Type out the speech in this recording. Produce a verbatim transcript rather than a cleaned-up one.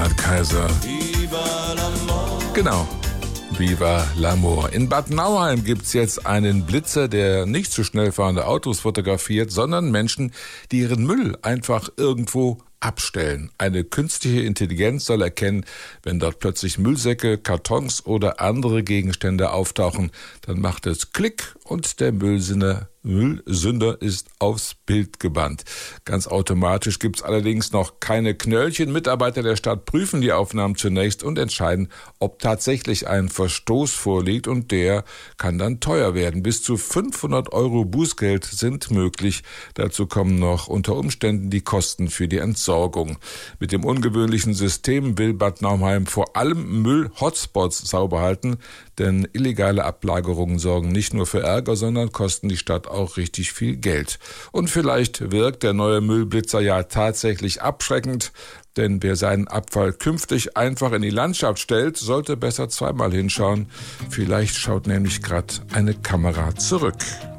Reinhard Kaiser. Genau. Viva l'Amour. In Bad Nauheim gibt's jetzt einen Blitzer, der nicht zu schnell fahrende Autos fotografiert, sondern Menschen, die ihren Müll einfach irgendwo abstellen. Eine künstliche Intelligenz soll erkennen, wenn dort plötzlich Müllsäcke, Kartons oder andere Gegenstände auftauchen, dann macht es Klick und der Müllsünder, Müllsünder ist aufs Bild gebannt. Ganz automatisch gibt's allerdings noch keine Knöllchen. Mitarbeiter der Stadt prüfen die Aufnahmen zunächst und entscheiden, ob tatsächlich ein Verstoß vorliegt, und der kann dann teuer werden. Bis zu fünfhundert Euro Bußgeld sind möglich. Dazu kommen noch unter Umständen die Kosten für die Entsorgung. Mit dem ungewöhnlichen System will Bad Nauheim vor allem Müll-Hotspots sauber halten, denn illegale Ablagerungen sorgen nicht nur für Ärger, sondern kosten die Stadt auch richtig viel Geld. Und vielleicht wirkt der neue Müllblitzer ja tatsächlich abschreckend, denn wer seinen Abfall künftig einfach in die Landschaft stellt, sollte besser zweimal hinschauen. Vielleicht schaut nämlich gerade eine Kamera zurück.